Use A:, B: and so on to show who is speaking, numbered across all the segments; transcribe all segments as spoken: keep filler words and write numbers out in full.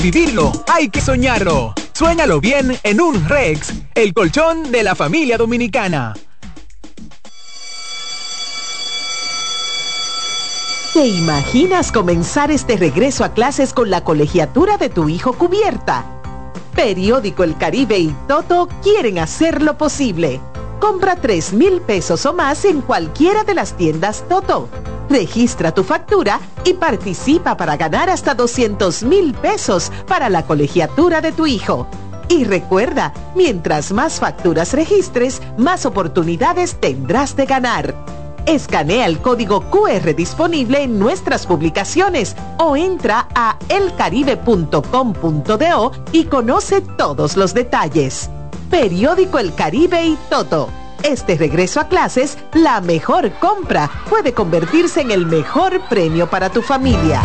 A: Vivirlo, hay que soñarlo. Suéñalo bien en un Rex, el colchón de la familia dominicana.
B: ¿Te imaginas comenzar este regreso a clases con la colegiatura de tu hijo cubierta? Periódico El Caribe y Toto quieren hacerlo posible. Compra tres mil pesos o más en cualquiera de las tiendas Toto. Registra tu factura y participa para ganar hasta doscientos mil pesos para la colegiatura de tu hijo. Y recuerda, mientras más facturas registres, más oportunidades tendrás de ganar. Escanea el código Q R disponible en nuestras publicaciones o entra a el caribe punto com punto do y conoce todos los detalles. Periódico El Caribe y Toto. Este regreso a clases, la mejor compra, puede convertirse en el mejor premio para tu familia.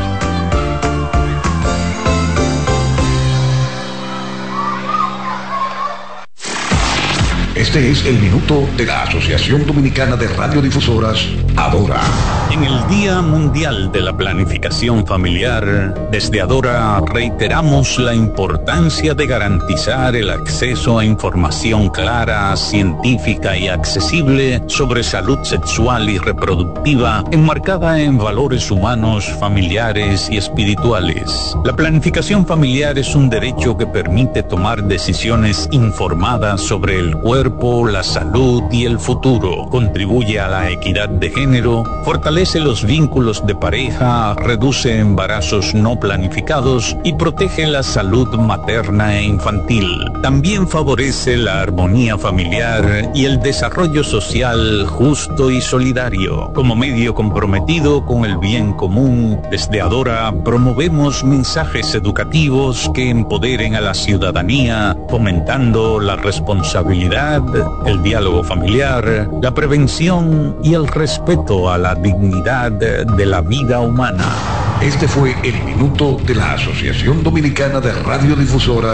C: Este es el minuto de la Asociación Dominicana de Radiodifusoras, Adora.
D: En el Día Mundial de la Planificación Familiar, desde Adora reiteramos la importancia de garantizar el acceso a información clara, científica y accesible sobre salud sexual y reproductiva, enmarcada en valores humanos, familiares y espirituales. La planificación familiar es un derecho que permite tomar decisiones informadas sobre el cuerpo, la salud y el futuro. Contribuye a la equidad de género, fortalece los vínculos de pareja, reduce embarazos no planificados y protege la salud materna e infantil. También favorece la armonía familiar y el desarrollo social justo y solidario. Como medio comprometido con el bien común, desde Adora promovemos mensajes educativos que empoderen a la ciudadanía, fomentando la responsabilidad, el diálogo familiar, la prevención y el respeto a la dignidad de la vida humana.
C: Este fue el minuto de la Asociación Dominicana de Radiodifusoras.